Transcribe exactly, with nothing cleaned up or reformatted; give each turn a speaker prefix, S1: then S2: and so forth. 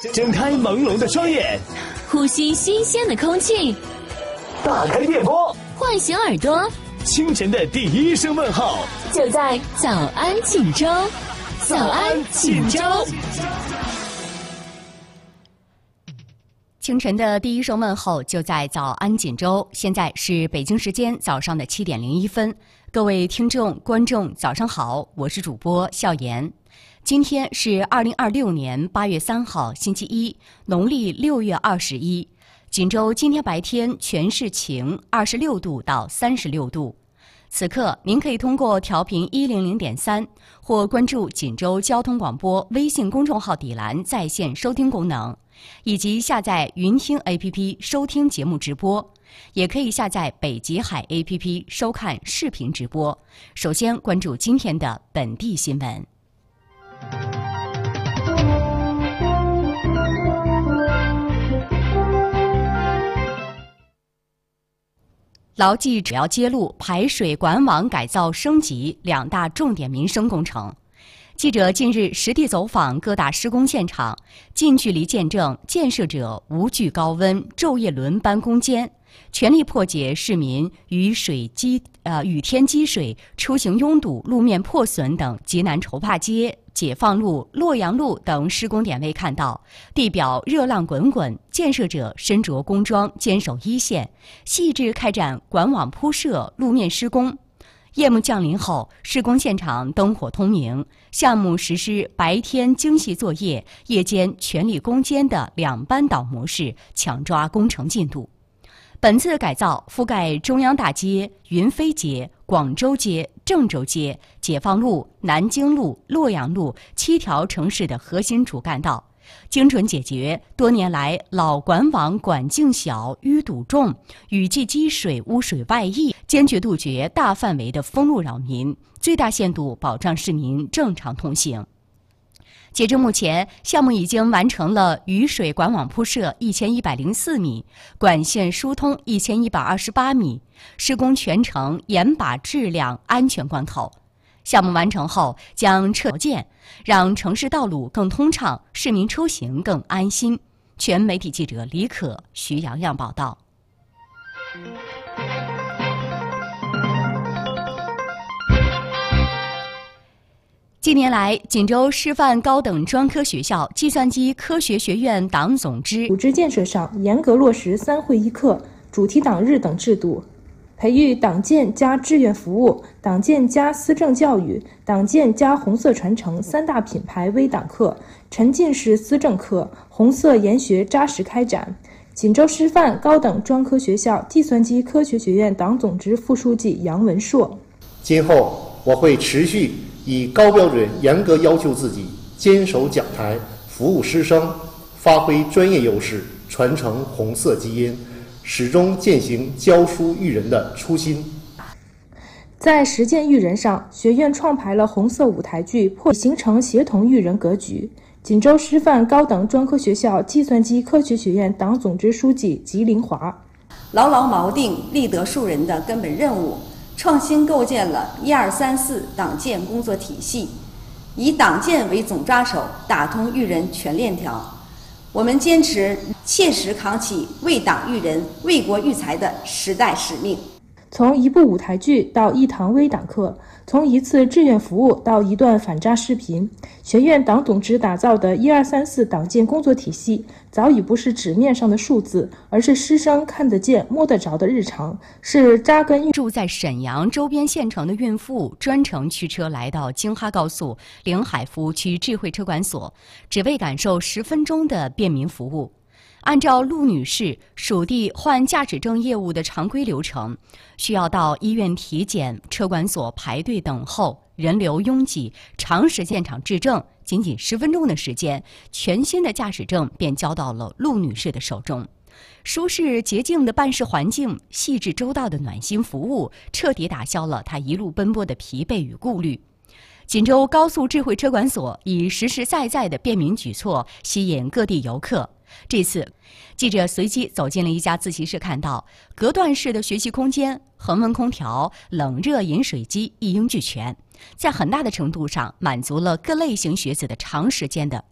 S1: 睁开朦胧的双眼，
S2: 呼吸新鲜的空气，
S1: 打开电波，
S2: 唤醒耳朵。
S1: 清晨的第一声问候，
S2: 就在早安锦州。早安锦州。
S3: 清晨的第一声问候就在早安锦州。现在是北京时间早上的七点零一分，各位听众、观众，早上好，我是主播笑言。今天是二零二六年八月三号，星期一，农历六月二十一。锦州今天白天全是晴，二十六度到三十六度。此刻您可以通过调频一零零点三或关注锦州交通广播微信公众号底栏在线收听功能，以及下载云听 A P P 收听节目直播，也可以下载北极海 A P P 收看视频直播。首先关注今天的本地新闻。牢记只要揭露排水管网改造升级两大重点民生工程。记者近日实地走访各大施工现场，近距离见证建设者无惧高温，昼夜轮班攻坚，全力破解市民雨水积呃雨天积水、出行拥堵、路面破损等急难愁怕街、解放路、洛阳路等施工点位看到地表热浪滚滚，建设者身着工装，坚守一线，细致开展管网铺设、路面施工。夜幕降临后，施工现场灯火通明，项目实施白天精细作业、夜间全力攻坚的两班倒模式，抢抓工程进度。本次改造覆盖中央大街、云飞街、广州街、郑州街、解放路、南京路、洛阳路七条城市的核心主干道，精准解决多年来老管网管径小、淤堵重、雨季积水、污水外溢，坚决杜绝大范围的封路扰民，最大限度保障市民正常通行。截至目前，项目已经完成了雨水管网铺设一千一百零四米，管线疏通一千一百二十八米，施工全程严把质量安全关口。项目完成后将撤建，让城市道路更通畅，市民出行更安心。全媒体记者李可、徐洋洋报道。近年来，锦州师范高等专科学校计算机科学学院党总支
S4: 组织建设上严格落实三会一课、主题党日等制度，培育党建加志愿服务、党建加思政教育、党建加红色传承三大品牌微党课，沉浸式思政课、红色研学扎实开展。锦州师范高等专科学校计算机科学学院党总支副书记杨文硕：
S5: 今后我会持续以高标准严格要求自己，坚守讲台，服务师生，发挥专业优势，传承红色基因，始终践行教书育人的初心。
S4: 在实践育人上，学院创排了红色舞台剧，破形成协同育人格局。锦州师范高等专科学校计算机科学学院党总支书记吉林华：
S6: 牢牢锚定立德树人的根本任务，创新构建了一二三四党建工作体系，以党建为总抓手，打通育人全链条。我们坚持切实扛起为党育人、为国育才的时代使命。
S4: 从一部舞台剧到一堂微党课，从一次志愿服务到一段反诈视频，学院党总支打造的一二三四党建工作体系，早已不是纸面上的数字，而是师生看得见、摸得着的日常，是扎根。
S3: 住在沈阳周边县城的孕妇专程驱车来到京哈高速临海服务区智慧车管所，只为感受十分钟的便民服务。按照陆女士属地换驾驶证业务的常规流程，需要到医院体检、车管所排队等候，人流拥挤，长时现场质证，仅仅十分钟的时间，全新的驾驶证便交到了陆女士的手中。舒适洁净的办事环境，细致周到的暖心服务，彻底打消了她一路奔波的疲惫与顾虑。锦州高速智慧车管所以实实在在的便民举措吸引各地游客。这次，记者随机走进了一家自习室，看到隔断式的学习空间、恒温空调、冷热饮水机一应俱全，在很大的程度上满足了各类型学子的长时间的